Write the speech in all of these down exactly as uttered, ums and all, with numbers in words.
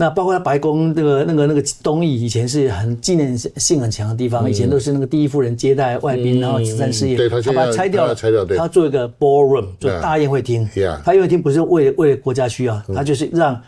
那包括他白宫那个那个那个东翼以前是很纪念性很强的地方，嗯、以前都是那个第一夫人接待外宾，嗯、然后慈善事业， 对，他他把它拆掉了， 拆掉，对， 他做一个 ballroom， 做大宴会厅。 Yeah. 他宴会厅不是为了为了国家需要，他就是让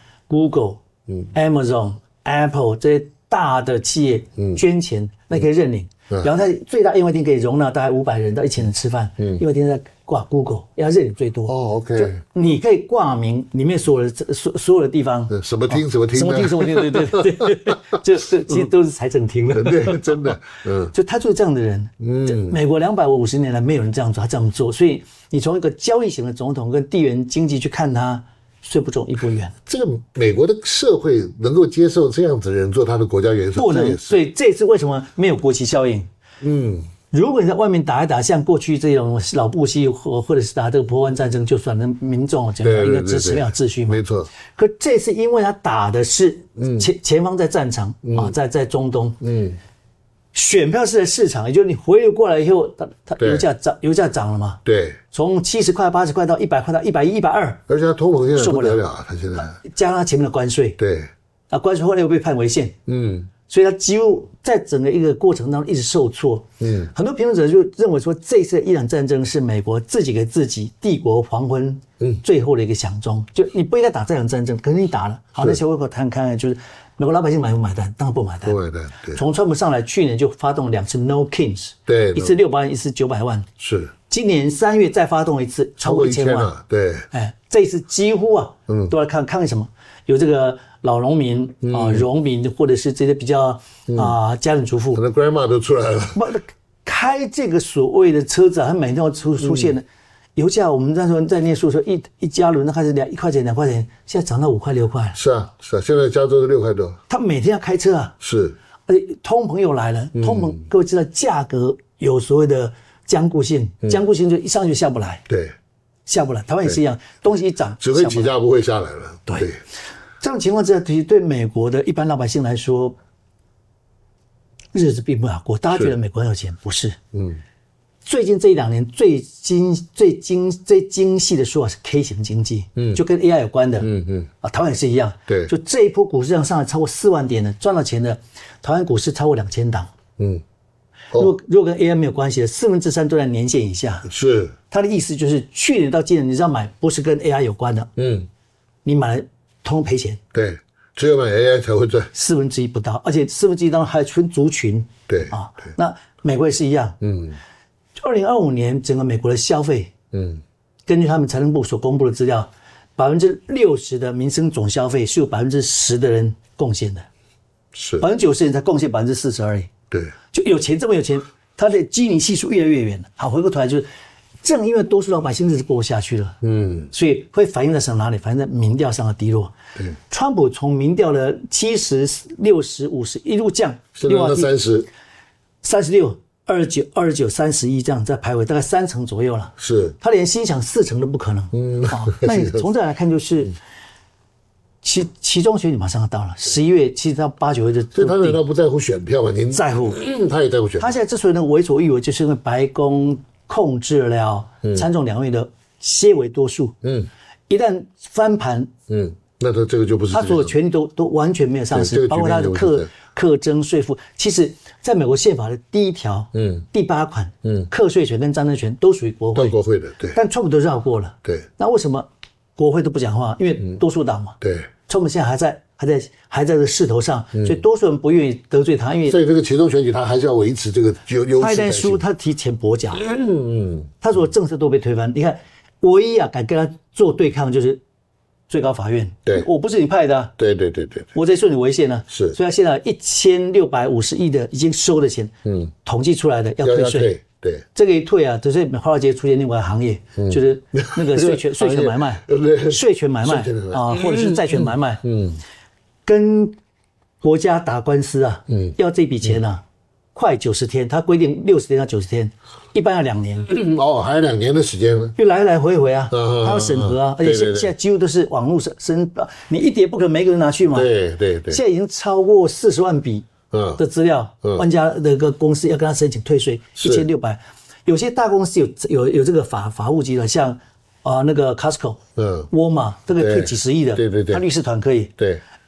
Google、Amazon、Apple 这些大的企业捐钱，那可以认领。然后它最大宴会厅可以容纳大概五百人到一千人吃饭，宴会厅在挂 Google， 要认领最多。 哦 ，OK， 你可以挂名里面所有的所所有的地方， 什么厅什么厅什么厅什么厅，对对对对，就其实都是财政厅了。 对，真的，嗯， 就他就是这样的人。嗯，美国两百五十年来没有人这样做，他这样做，所以你从一个交易型的总统跟地缘经济去看他。虽不中，亦不远。 这个美国的社会能够接受这样子的人做他的国家元首， 不能。所以这次为什么没有国旗效应？嗯，如果你在外面打一打，像过去这种老布希或或者是打这个波湾战争，就算那民众讲应该支持没有秩序嘛。 没错。 可这次因为他打的是前前方在战场啊，在在中东，嗯。选票是在市场，也就是你回流过来以后，它它油价涨，油价涨了嘛？ 对， 从七十块、八十块到一百块到一百一、一百二， 而且它通膨现在不得了啊！它现在加上它前面的关税， 对， 啊，关税后来又被判违宪，嗯，所以它几乎在整个一个过程当中一直受挫，嗯，很多评论者就认为说，这次的伊朗战争是美国自己给自己帝国黄昏，嗯，最后的一个响钟，就你不应该打这场战争，可是你打了，好，那小微口谈看看就是。美国老百姓买不买单？当然不买单。 不买单。对。 从川普上来，去年就发动两次 No Kings， 对， 一次六百万，一次九百万。 是。 今年三月再发动一次，超过一千万。 对。 哎，这一次几乎啊，嗯，都来看看什么？有这个老农民啊、农民，或者是这些比较啊家庭主妇， 可能 grandma 都出来了。 不，开这个所谓的车子啊，它每天要出出现的。油价，我们那时候在念书的时候，一一加仑那开始两一块钱、两块钱，现在涨到五块、六块。 是啊，是啊，现在加州是六块多。 他每天要开车啊。 是。 而且通膨又来了，通膨、嗯、各位知道，价格有所谓的僵固性，僵固性就一上去下不来。 对。 下不来，台湾也是一样，东西一涨， 只会起价不会下来了。 对。对这种情况之下，其实对美国的一般老百姓来说，日子并不好过。大家觉得美国很有钱，不是？嗯。最近这一两年最精、最精、最精细的说法是 K 型经济，嗯，就跟 A I 有关的，嗯嗯，啊，台湾也是一样， 对， 就这一波股市上上来超过四万点的，赚到钱的，台湾股市超过两千档，嗯，哦、如果如果跟 A I 没有关系的，四分之三都在年线以下， 是， 他的意思就是去年到今年你只要买不是跟 A I 有关的，嗯，你买了通通赔钱， 对，只有买 A I 才会赚， 四分之一不到，而且四分之一当中还分族群， 对啊，那美国也是一样，嗯。二零二五年整个美国的消费，嗯，根据他们财政部所公布的资料，百分之六十的民生总消费是有百分之十的人贡献的， 是百分之九十人才贡献百分之四十而已。 对， 就有钱这么有钱，他的基尼系数越来越远了。好，回过头来就是，正因为多数老百姓日子过不下去了，嗯，所以会反映在什么哪里？反映在民调上的低落。对，川普从民调的七十、六十、五十一路降， 现在到三十、 三十六。二十九、二十九、三十一这样在徘徊，大概三成左右了。 是， 他连心想四成都不可能。嗯，好、哦，那你从这来看，就是期期中选举马上要到了，十一月其实到八九月的。 所以他难道不在乎选票吗？您在乎、 嗯，他也在乎选票。 他现在之所以能为所欲为，就是因为白宫控制了参众两院的些微多数。嗯，一旦翻盘，嗯， 那他这个就不是他所有权利都都完全没有丧失，这个、包括他的课。课征税负，其实在美国宪法的第一条，嗯，第八款，嗯，课税权跟战争权都属于国会， 到国会的，对。 但川普都绕过了， 对。 那为什么国会都不讲话？因为多数党嘛， 嗯、对。 川普现在还在还在还在这个势头上，嗯、所以多数人不愿意得罪他，因为所以这个其中选举他还是要维持这个优优势。 他一旦输，他提前跛脚，嗯嗯，他所有政策都被推翻。你看，唯一啊敢跟他做对抗就是最高法院， 对， 我不是你派的、啊， 对对对 对, 对， 我在顺你违宪呢， 是， 所以他现在一千六百五十亿的已经收的钱，嗯，统计出来的要退税， 对， 这个一退啊，就是华尔街出现另外一个行业，嗯、就是那个税权税权买卖，税权买卖啊，或者是债权买卖，嗯，跟国家打官司啊，嗯，要这笔钱啊。嗯快九十天，他规定六十天到九十天，一般要两年。 哦，还有两年的时间呢。 就来来回回啊，他要审核啊，而且现现在几乎都是网络申，你一叠不可能每个人拿去嘛。 对对对。 现在已经超过四十万笔的资料，万家的一个公司要跟他申请退税一千六百，有些大公司有有有这个法法务集团，像啊那个 Costco， 嗯，沃尔玛这个退几十亿的， 对对对， 他律师团可以。 对。